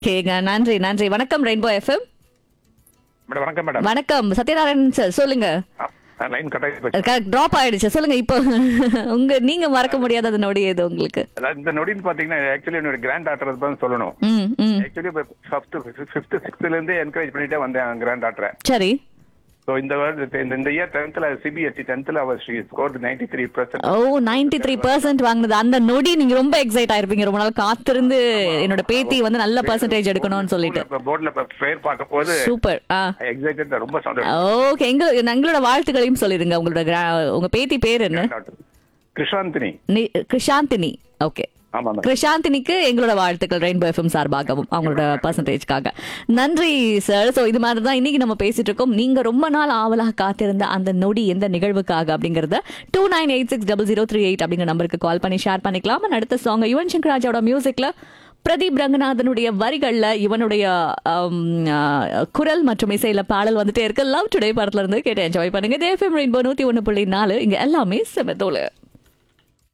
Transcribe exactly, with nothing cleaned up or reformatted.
கேங்க நன்றி நன்றி. வணக்கம் ரெயின்போ எஃப்எம். மேடம் வணக்கம் மேடம். வணக்கம் சத்யநாராயணன் சார், சொல்லுங்க. லைன் கட் ஆகி டிராப் ஆயிடுச்சு, சொல்லுங்க. இப்போ உங்க நீங்க மறக்க முடியாத அந்த நொடி எது உங்களுக்கு? இந்த நொடின்னு பாத்தீங்கன்னா ஆக்சுவலி என்னோட கிராண்ட் டாட்டர் தான் சொல்லணும். ம் ம் ஆக்சுவலி ஃபர்ஸ்ட் ஃபிஃப்த் சிக்ஸ்த்ல இருந்து என்கரேஜ் பண்ணிட்டே வந்தேன் கிராண்ட் டாட்டரை. சரி. ஸோ இந்த வருட இந்த இயர் டென்த்ல சிபிஎஸ்சி டென்த்ல அவர் she scored ninety three percent. O, ninety three percent வாங்கினது அந்த நொடி நீங்க ரொம்ப எக்ஸைட் ஆயிருப்பீங்க. ரொம்ப நாள் காத்திருந்து என்னோட பேத்தி வந்து நல்ல பர்சன்டேஜ் எடுக்கணும்னு சொல்லிட்டு போர்ட்ல பேர் பார்க்க போது சூப்பர். எக்ஸைட்டட், ரொம்ப சந்தோஷம். ஓகே, எங்க எங்களோட வாழ்த்துக்களையும் சொல்லிடுங்க. உங்களோட gra- உங்க பேத்தி பேர் என்ன? கிருஷாந்தினி. நி- கிருஷாந்தினி. ஓகே, ஆமா கிருஷாந்தினிக்கு எங்களோட வாழ்த்துக்கள் ரெயின்போ எஃப்எம் சார்பாகவும் அவங்களோட பர்சன்டேஜ்காக நன்றி சார். ஸோ இது மாதிரி தான் இன்னைக்கு நம்ம பேசிட்டு இருக்கோம். நீங்க ரொம்ப நாள் ஆவலாக காத்திருந்த அந்த நொடி எந்த நிகழ்வுக்காக அப்படிங்கறத two nine eight six double zero three eight அப்படிங்கிற நம்பருக்கு கால் பண்ணி ஷேர் பண்ணிக்கலாம். And அடுத்த சாங் யுவன் சங்கர் ராஜாவோட மியூசிக்ல பிரதீப் ரங்கநாதனுடைய வரிகள்ல இவனுடைய ஆம், ஆ, குரல் மற்றும் இசையில பாடல் வந்துட்டே இருக்கு. லவ் டுடே படத்துல இருந்து கேட்டு என்ஜாய் பண்ணுங்க. எஃப்எம் ரெயின்போ நூத்தி ஒன்னு புள்ளி நாலு, இங்க எல்லாமே செமத்தோல.